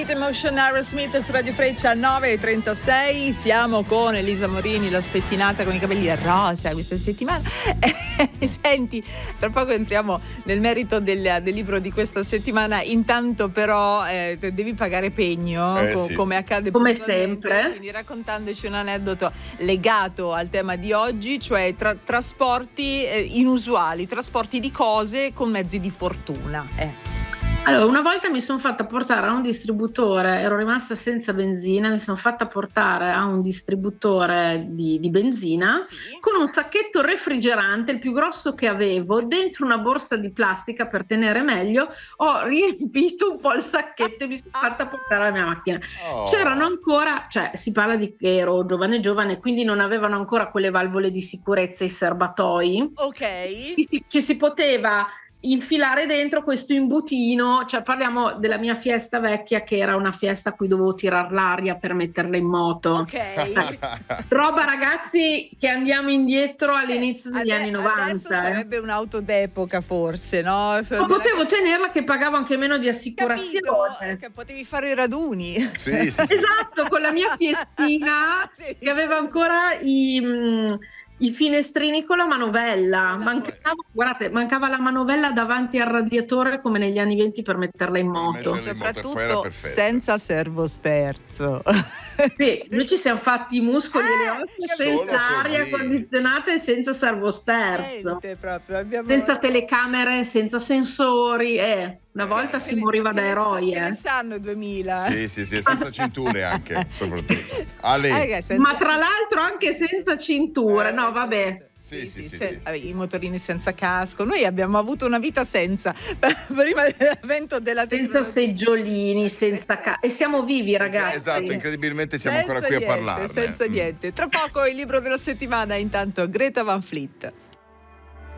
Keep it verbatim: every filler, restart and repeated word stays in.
Sweet Emotion Aerosmith su Radio Freccia nove e trentasei. Siamo con Elisa Morini, la spettinata con i capelli rosa questa settimana. Senti, tra poco entriamo nel merito del, del libro di questa settimana. Intanto però eh, devi pagare pegno, eh, co- sì. come accade come sempre. Quindi raccontandoci un aneddoto legato al tema di oggi, cioè tra- trasporti eh, inusuali, trasporti di cose con mezzi di fortuna. Eh. Allora, una volta mi sono fatta portare a un distributore, ero rimasta senza benzina, mi sono fatta portare a un distributore di, di benzina Sì. con un sacchetto refrigerante, il più grosso che avevo, dentro una borsa di plastica per tenere meglio. Ho riempito un po' il sacchetto e mi sono fatta portare alla mia macchina. Oh. C'erano ancora, cioè si parla di che ero giovane giovane, quindi non avevano ancora quelle valvole di sicurezza, i serbatoi. Ok. Ci, ci si poteva infilare dentro questo imbutino, cioè parliamo della mia Fiesta vecchia, che era una Fiesta a cui dovevo tirar l'aria per metterla in moto. Ok. Roba, ragazzi, che andiamo indietro all'inizio degli Ade- anni novanta. Adesso eh. sarebbe un'auto d'epoca forse, no? Ma potevo tenerla che pagavo anche meno di Capito, assicurazione. che potevi fare i raduni. Sì, sì, sì. Esatto, con la mia Fiestina Sì. che aveva ancora i, mh, i finestrini con la manovella. Con la- Mancava, guardate, mancava la manovella davanti al radiatore come negli anni venti per metterla in moto. metterla in moto, poi era Soprattutto perfetta. senza servosterzo. Sì, noi ci siamo fatti i muscoli e le Eh, ossa capito? senza Solo aria così. condizionata e senza servosterzo, Niente proprio, abbiamo... senza telecamere, senza sensori. Eh, una volta si Che ne- moriva che da ne sa- eroi. Che ne Eh. sanno i duemila? Sì, sì, sì, e senza cinture anche, soprattutto. Ale, Ah, ragazzi, senza- Ma tra l'altro anche senza cinture, no vabbè. Sì, sì, sì, se- sì. vabbè, i motorini senza casco. Noi abbiamo avuto una vita senza prima dell'avvento della Senza tecnologia. seggiolini, senza ca- e siamo vivi, ragazzi. Esatto, incredibilmente siamo Senza ancora qui niente, a parlarne. senza Mm. niente. Tra poco il libro della settimana, intanto Greta Van Fleet.